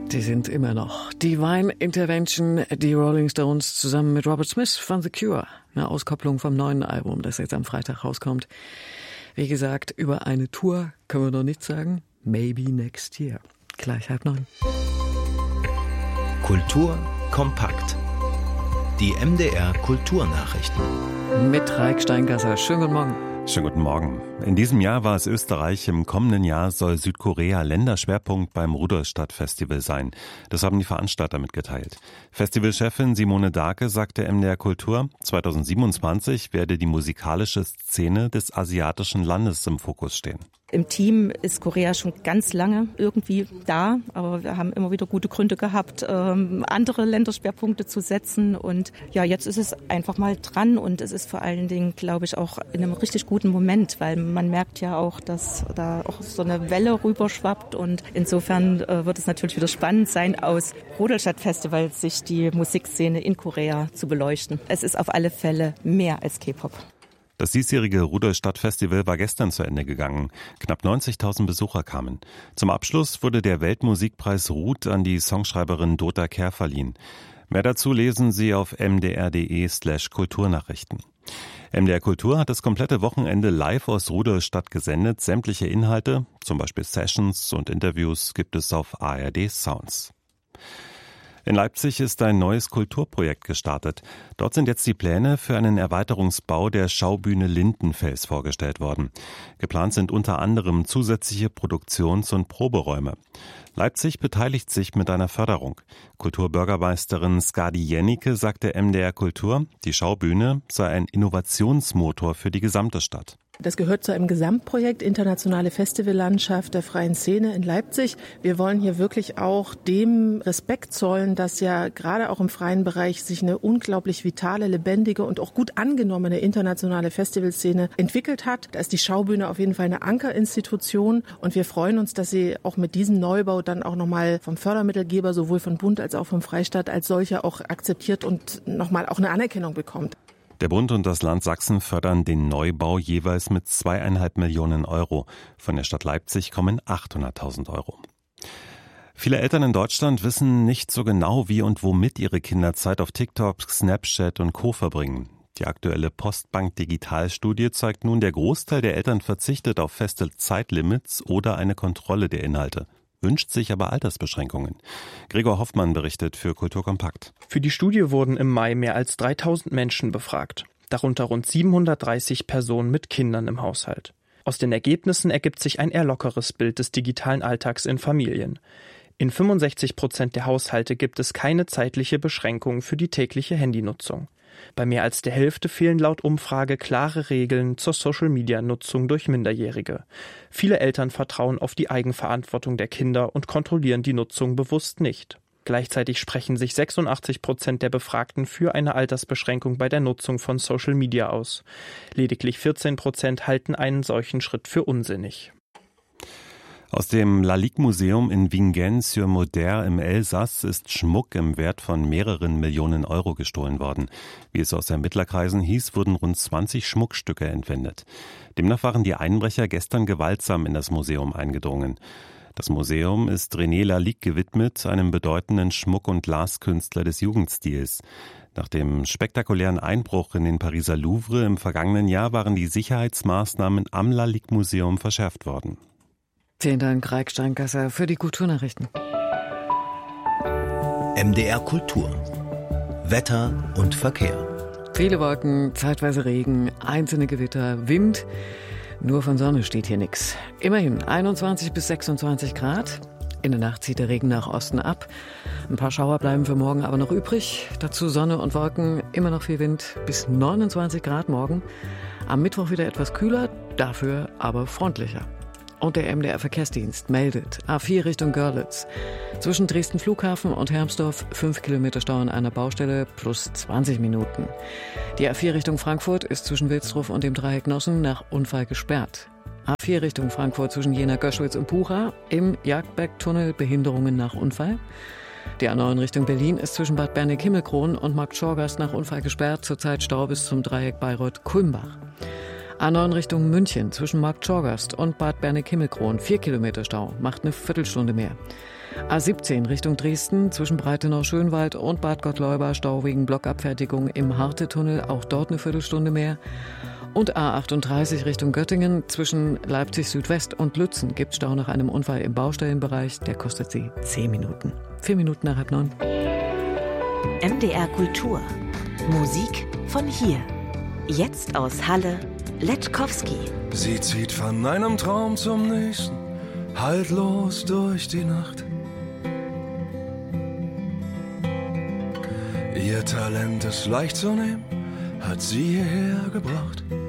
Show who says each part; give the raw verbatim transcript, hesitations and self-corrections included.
Speaker 1: Die sind immer noch. Divine Intervention, die Rolling Stones zusammen mit Robert Smith von The Cure. Eine Auskopplung vom neuen Album, das jetzt am Freitag rauskommt. Wie gesagt, über eine Tour können wir noch nichts sagen. Maybe next year. Gleich halb neun.
Speaker 2: Kultur kompakt. Die M D R Kulturnachrichten.
Speaker 1: Mit Raik Steingasser. Schönen guten Morgen.
Speaker 3: Schönen guten Morgen. In diesem Jahr war es Österreich, im kommenden Jahr soll Südkorea Länderschwerpunkt beim Rudolstadt-Festival sein. Das haben die Veranstalter mitgeteilt. Festivalchefin Simone Dahlke sagte M D R Kultur, zweitausendsiebenundzwanzig werde die musikalische Szene des asiatischen Landes im Fokus stehen.
Speaker 4: Im Team ist Korea schon ganz lange irgendwie da, aber wir haben immer wieder gute Gründe gehabt, ähm, andere Länderschwerpunkte zu setzen. Und ja, jetzt ist es einfach mal dran und es ist vor allen Dingen, glaube ich, auch in einem richtig guten Moment, weil man merkt ja auch, dass da auch so eine Welle rüberschwappt und insofern äh, wird es natürlich wieder spannend sein, aus Rudolstadt-Festival sich die Musikszene in Korea zu beleuchten. Es ist auf alle Fälle mehr als K-Pop.
Speaker 3: Das diesjährige Rudolstadt-Festival war gestern zu Ende gegangen. Knapp neunzigtausend Besucher kamen. Zum Abschluss wurde der Weltmusikpreis Rut an die Songschreiberin Dota Kehr verliehen. Mehr dazu lesen Sie auf mdr.de slash Kulturnachrichten. M D R Kultur hat das komplette Wochenende live aus Rudolstadt gesendet. Sämtliche Inhalte, zum Beispiel Sessions und Interviews, gibt es auf A R D Sounds. In Leipzig ist ein neues Kulturprojekt gestartet. Dort sind jetzt die Pläne für einen Erweiterungsbau der Schaubühne Lindenfels vorgestellt worden. Geplant sind unter anderem zusätzliche Produktions- und Proberäume. Leipzig beteiligt sich mit einer Förderung. Kulturbürgermeisterin Skadi Jennike sagte M D R Kultur, die Schaubühne sei ein Innovationsmotor für die gesamte Stadt.
Speaker 5: Das gehört zu einem Gesamtprojekt Internationale Festivallandschaft der freien Szene in Leipzig. Wir wollen hier wirklich auch dem Respekt zollen, dass ja gerade auch im freien Bereich sich eine unglaublich vitale, lebendige und auch gut angenommene internationale Festivalszene entwickelt hat. Da ist die Schaubühne auf jeden Fall eine Ankerinstitution und wir freuen uns, dass sie auch mit diesem Neubau dann auch nochmal vom Fördermittelgeber, sowohl von Bund als auch vom Freistaat als solcher auch akzeptiert und nochmal auch eine Anerkennung bekommt.
Speaker 3: Der Bund und das Land Sachsen fördern den Neubau jeweils mit zweieinhalb Millionen Euro. Von der Stadt Leipzig kommen achthunderttausend Euro. Viele Eltern in Deutschland wissen nicht so genau, wie und womit ihre Kinder Zeit auf TikTok, Snapchat und Co. verbringen. Die aktuelle Postbank Digitalstudie zeigt nun, der Großteil der Eltern verzichtet auf feste Zeitlimits oder eine Kontrolle der Inhalte, wünscht sich aber Altersbeschränkungen. Gregor Hoffmann berichtet für Kultur Kompakt.
Speaker 6: Für die Studie wurden im Mai mehr als dreitausend Menschen befragt, darunter rund siebenhundertdreißig Personen mit Kindern im Haushalt. Aus den Ergebnissen ergibt sich ein eher lockeres Bild des digitalen Alltags in Familien. In fünfundsechzig Prozent der Haushalte gibt es keine zeitliche Beschränkung für die tägliche Handynutzung. Bei mehr als der Hälfte fehlen laut Umfrage klare Regeln zur Social-Media-Nutzung durch Minderjährige. Viele Eltern vertrauen auf die Eigenverantwortung der Kinder und kontrollieren die Nutzung bewusst nicht. Gleichzeitig sprechen sich sechsundachtzig Prozent der Befragten für eine Altersbeschränkung bei der Nutzung von Social Media aus. Lediglich vierzehn Prozent halten einen solchen Schritt für unsinnig.
Speaker 3: Aus dem Lalique-Museum in Vingennes-sur-Moder im Elsass ist Schmuck im Wert von mehreren Millionen Euro gestohlen worden. Wie es aus Ermittlerkreisen hieß, wurden rund zwanzig Schmuckstücke entwendet. Demnach waren die Einbrecher gestern gewaltsam in das Museum eingedrungen. Das Museum ist René Lalique gewidmet, einem bedeutenden Schmuck- und Glaskünstler des Jugendstils. Nach dem spektakulären Einbruch in den Pariser Louvre im vergangenen Jahr waren die Sicherheitsmaßnahmen am Lalique-Museum verschärft worden.
Speaker 1: Vielen Dank, Raik Steingasser, für die Kulturnachrichten.
Speaker 2: M D R Kultur. Wetter und Verkehr.
Speaker 1: Viele Wolken, zeitweise Regen, einzelne Gewitter, Wind. Nur von Sonne steht hier nichts. Immerhin einundzwanzig bis sechsundzwanzig Grad. In der Nacht zieht der Regen nach Osten ab. Ein paar Schauer bleiben für morgen aber noch übrig. Dazu Sonne und Wolken, immer noch viel Wind, bis neunundzwanzig Grad morgen. Am Mittwoch wieder etwas kühler, dafür aber freundlicher. Und der M D R-Verkehrsdienst meldet A vier Richtung Görlitz. Zwischen Dresden Flughafen und Hermsdorf fünf Kilometer Stau an einer Baustelle plus zwanzig Minuten. Die A vier Richtung Frankfurt ist zwischen Wilsdruff und dem Dreieck Nossen nach Unfall gesperrt. A vier Richtung Frankfurt zwischen Jena-Göschwitz und Pucha, im Jagdbergtunnel Behinderungen nach Unfall. Die A neun Richtung Berlin ist zwischen Bad Berneck-Himmelkron und Marktschorgast nach Unfall gesperrt, zurzeit Stau bis zum Dreieck Bayreuth-Kulmbach. A neun Richtung München zwischen Marktschorgast und Bad Berneck-Himmelkron, vier Kilometer Stau, macht eine Viertelstunde mehr. A siebzehn Richtung Dresden, zwischen Breitenau-Schönwald und Bad Gottleuba, Stau wegen Blockabfertigung im Harte-Tunnel, auch dort eine Viertelstunde mehr. Und A achtunddreißig Richtung Göttingen, zwischen Leipzig Südwest und Lützen gibt Stau nach einem Unfall im Baustellenbereich, der kostet Sie zehn Minuten. Vier Minuten nach halb neun.
Speaker 7: M D R Kultur. Musik von hier. Jetzt aus Halle, Letschkowski.
Speaker 8: Sie zieht von einem Traum zum nächsten, haltlos durch die Nacht. Ihr Talent ist leicht zu nehmen, hat sie hierher gebracht.